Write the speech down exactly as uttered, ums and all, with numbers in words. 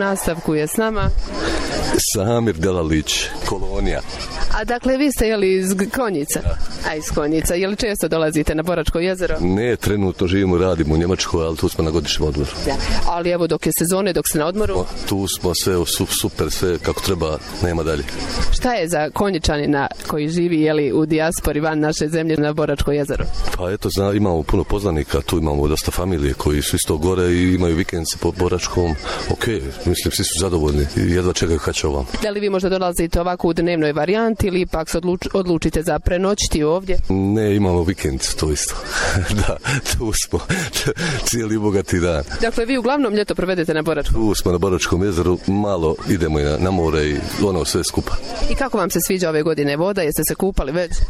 nastavku je s nama Samir Delalić, Kolonija. A dakle, vi ste jeli iz Konjica? A iz Konjica. Je li često dolazite na Boračko jezero? Ne, trenutno živimo, radimo u Njemačkoj, ali tu smo na godišnjem odmoru. Ja. Ali evo, dok je sezone, dok ste na odmoru? O, tu smo sve super, sve kako treba, nema dalje. Šta je za Konjičanina koji živi jeli, u dijaspori van naše zemlje na Boračko jezero? Pa eto, zna, imamo puno poznanika, tu imamo dosta familije koji su isto gore i imaju vikendce po Boračkom. Ok, mislim, svi su zadovoljni i jedva čekaju kad će ovam. Da li vi možda dolazite ovako u dnevnoj varijanti ili ipak se odluč, odlučite za prenoćiti ovdje? Ne, imamo vikend, to isto. Da, tu smo cijeli bogati dan. Dakle, vi uglavnom ljeto provedete na Boračkom? Tu smo na Boračkom jezeru, malo idemo i na, na more i ono sve skupa. I kako vam se sviđa ove godine voda? Jeste se kupali već?